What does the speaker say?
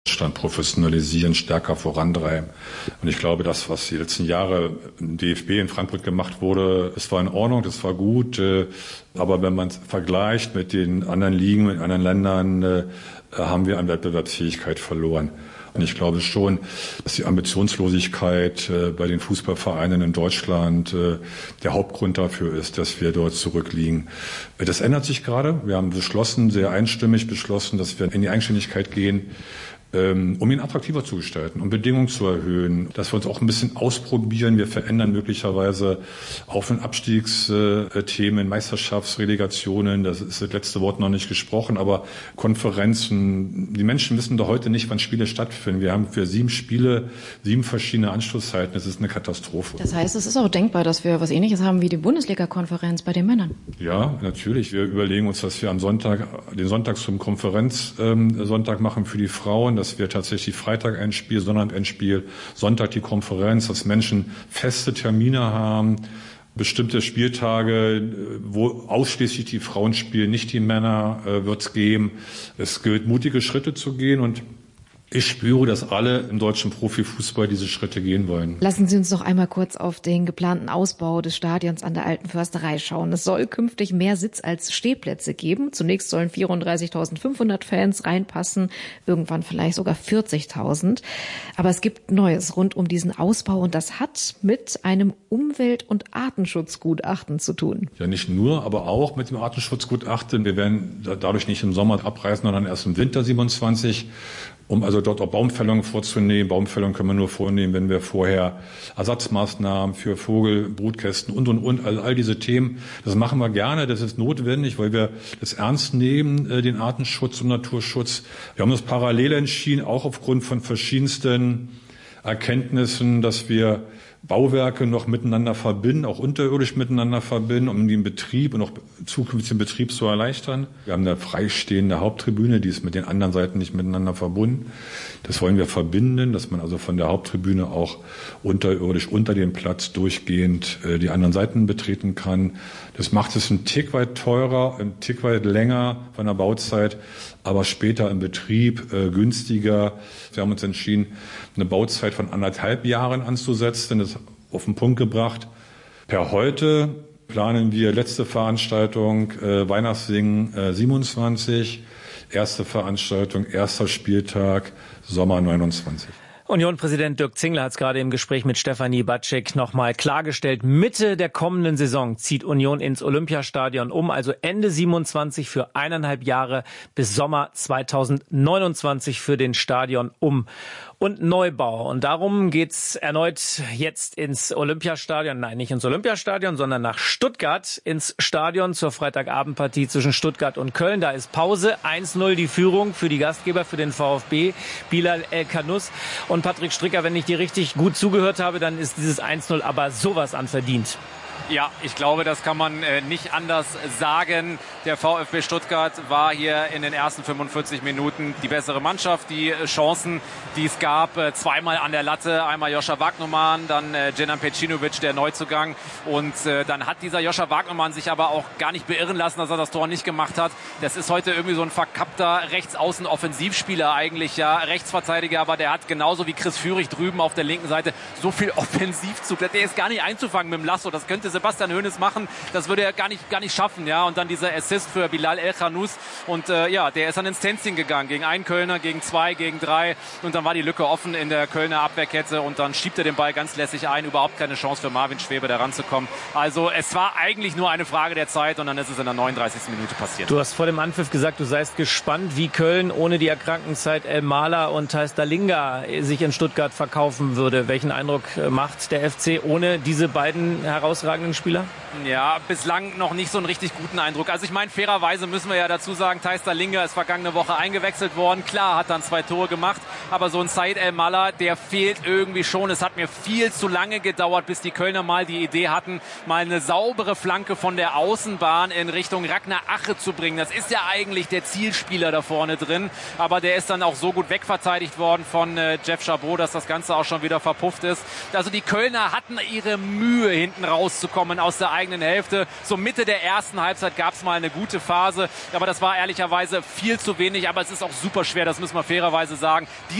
Deutschland professionalisieren, stärker vorantreiben. Und ich glaube, das, was die letzten Jahre im DFB in Frankfurt gemacht wurde, es war in Ordnung, das war gut. Aber wenn man es vergleicht mit den anderen Ligen, mit anderen Ländern, haben wir an Wettbewerbsfähigkeit verloren. Und ich glaube schon, dass die Ambitionslosigkeit bei den Fußballvereinen in Deutschland der Hauptgrund dafür ist, dass wir dort zurückliegen. Das ändert sich gerade. Wir haben sehr einstimmig beschlossen, dass wir in die Eigenständigkeit gehen, um ihn attraktiver zu gestalten, um Bedingungen zu erhöhen, dass wir uns auch ein bisschen ausprobieren. Wir verändern möglicherweise Auf- und Abstiegsthemen, Meisterschaftsrelegationen. Das ist das letzte Wort noch nicht gesprochen, aber Konferenzen. Die Menschen wissen doch heute nicht, wann Spiele stattfinden. Wir haben für 7 Spiele 7 verschiedene Anschlusszeiten. Das ist eine Katastrophe. Das heißt, es ist auch denkbar, dass wir was Ähnliches haben wie die Bundesliga-Konferenz bei den Männern. Ja, natürlich. Wir überlegen uns, dass wir am Sonntag, den Sonntag zum Konferenzsonntag machen für die Frauen, dass wir tatsächlich Freitag ein Spiel, Sonntag ein Spiel, Sonntag die Konferenz, dass Menschen feste Termine haben, bestimmte Spieltage, wo ausschließlich die Frauen spielen, nicht die Männer, wird es geben. Es gilt, mutige Schritte zu gehen und ich spüre, dass alle im deutschen Profifußball diese Schritte gehen wollen. Lassen Sie uns noch einmal kurz auf den geplanten Ausbau des Stadions an der Alten Försterei schauen. Es soll künftig mehr Sitz- als Stehplätze geben. Zunächst sollen 34.500 Fans reinpassen, irgendwann vielleicht sogar 40.000. Aber es gibt Neues rund um diesen Ausbau und das hat mit einem Umwelt- und Artenschutzgutachten zu tun. Ja, nicht nur, aber auch mit dem Artenschutzgutachten. Wir werden dadurch nicht im Sommer abreisen, sondern erst im Winter 27. Um also dort auch Baumfällungen vorzunehmen. Baumfällungen können wir nur vornehmen, wenn wir vorher Ersatzmaßnahmen für Vogel, Brutkästen und all diese Themen. Das machen wir gerne, das ist notwendig, weil wir das ernst nehmen, den Artenschutz und Naturschutz. Wir haben uns parallel entschieden, auch aufgrund von verschiedensten Erkenntnissen, dass wir Bauwerke noch miteinander verbinden, auch unterirdisch miteinander verbinden, um den Betrieb und auch zukünftig den Betrieb zu erleichtern. Wir haben eine freistehende Haupttribüne, die ist mit den anderen Seiten nicht miteinander verbunden. Das wollen wir verbinden, dass man also von der Haupttribüne auch unterirdisch unter dem Platz durchgehend die anderen Seiten betreten kann. Das macht es ein Tick weit teurer, ein Tick weit länger von der Bauzeit, aber später im Betrieb günstiger. Wir haben uns entschieden, eine Bauzeit von 1,5 Jahren anzusetzen, das auf den Punkt gebracht. Per heute planen wir letzte Veranstaltung Weihnachtssingen 27, erste Veranstaltung, erster Spieltag Sommer 29. Union-Präsident Dirk Zingler hat es gerade im Gespräch mit Stefanie Batschek nochmal klargestellt. Mitte der kommenden Saison zieht Union ins Olympiastadion um, also Ende 27 für 1,5 Jahre bis Sommer 2029 für den Stadion um. Und Neubau. Und darum geht's erneut jetzt ins Olympiastadion. Nein, nicht ins Olympiastadion, sondern nach Stuttgart ins Stadion zur Freitagabendpartie zwischen Stuttgart und Köln. Da ist Pause. 1:0 die Führung für die Gastgeber, für den VfB. Bilal El-Khanous und Patrick Stricker. Wenn ich dir richtig gut zugehört habe, dann ist dieses 1:0 aber sowas an verdient. Ja, ich glaube, das kann man nicht anders sagen. Der VfB Stuttgart war hier in den ersten 45 Minuten die bessere Mannschaft. Die Chancen, die es gab, zweimal an der Latte, einmal Joscha Wagnumann, dann Djenan Pecinovic, der Neuzugang. Und dann hat dieser Joscha Wagnumann sich aber auch gar nicht beirren lassen, dass er das Tor nicht gemacht hat. Das ist heute irgendwie so ein verkappter Rechtsaußen-Offensivspieler eigentlich, ja, Rechtsverteidiger, aber der hat genauso wie Chris Führig drüben auf der linken Seite so viel Offensivzug. Der ist gar nicht einzufangen mit dem Lasso. Das könnte Sebastian Hoeneß machen, das würde er gar nicht schaffen, ja. Und dann dieser Assist für Bilal El-Khanous und ja, der ist dann ins Tänzchen gegangen, gegen einen Kölner, gegen 2, gegen 3 und dann war die Lücke offen in der Kölner Abwehrkette und dann schiebt er den Ball ganz lässig ein, überhaupt keine Chance für Marvin Schwebe da ranzukommen. Also es war eigentlich nur eine Frage der Zeit und dann ist es in der 39. Minute passiert. Du hast vor dem Anpfiff gesagt, du seist gespannt, wie Köln ohne die Erkrankenzeit El Mahler und Thais Dalinga sich in Stuttgart verkaufen würde. Welchen Eindruck macht der FC ohne diese beiden herausragenden Spieler? Ja, bislang noch nicht so einen richtig guten Eindruck. Also ich meine, fairerweise müssen wir ja dazu sagen, Thais Dalinga ist vergangene Woche eingewechselt worden. Klar, hat dann 2 Tore gemacht, aber so ein Said El-Mallah, der fehlt irgendwie schon. Es hat mir viel zu lange gedauert, bis die Kölner mal die Idee hatten, mal eine saubere Flanke von der Außenbahn in Richtung Ragnar Ache zu bringen. Das ist ja eigentlich der Zielspieler da vorne drin, aber der ist dann auch so gut wegverteidigt worden von Jeff Chabot, dass das Ganze auch schon wieder verpufft ist. Also die Kölner hatten ihre Mühe, hinten rauszukommen aus der eigenen Hälfte. So Mitte der ersten Halbzeit gab es mal eine gute Phase, aber das war ehrlicherweise viel zu wenig, aber es ist auch super schwer, das müssen wir fairerweise sagen.